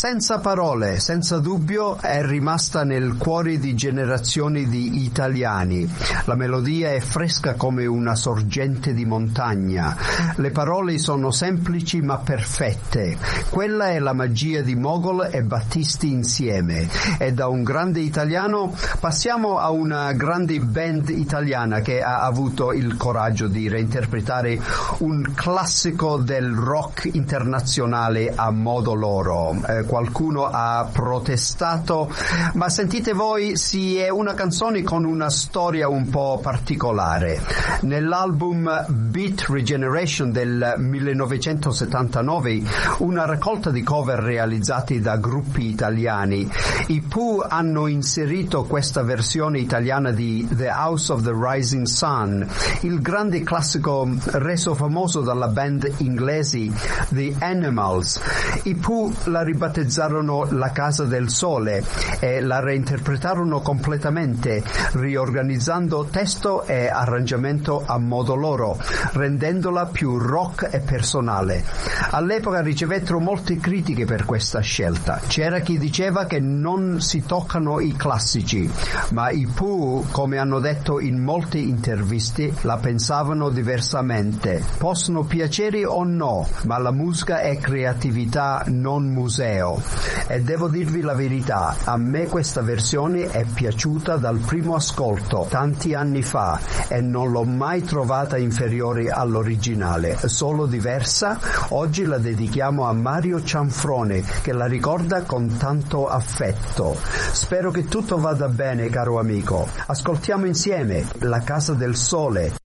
Senza parole, senza dubbio, è rimasta nel cuore di generazioni di italiani. La melodia è fresca come una sorgente di montagna. Le parole sono semplici ma perfette. Quella è la magia di Mogol e Battisti insieme. E da un grande italiano passiamo a una grande band italiana che ha avuto il coraggio di reinterpretare un classico del rock internazionale a modo loro. Qualcuno ha protestato, ma sentite voi, sì, è una canzone con una storia un po' particolare. Nell'album Beat Regeneration del 1979, una raccolta di cover realizzati da gruppi italiani, i Pooh hanno inserito questa versione italiana di The House of the Rising Sun, il grande classico reso famoso dalla band inglesi The Animals. I Pooh la ribattezzarono La Casa del Sole e la reinterpretarono completamente, riorganizzando testo e arrangiamento a modo loro, rendendola più rock e personale. All'epoca ricevettero molte critiche per questa scelta. C'era chi diceva che non si toccano i classici, ma i Pooh, come hanno detto in molte interviste, la pensavano diversamente. Possono piacere o no, ma la musica è creatività, non museo. E devo dirvi la verità, a me questa versione è piaciuta dal primo ascolto, tanti anni fa, e non l'ho mai trovata inferiore all'originale, solo diversa. Oggi la dedichiamo a Mario Cianfrone, che la ricorda con tanto affetto. Spero che tutto vada bene, caro amico. Ascoltiamo insieme La Casa del Sole.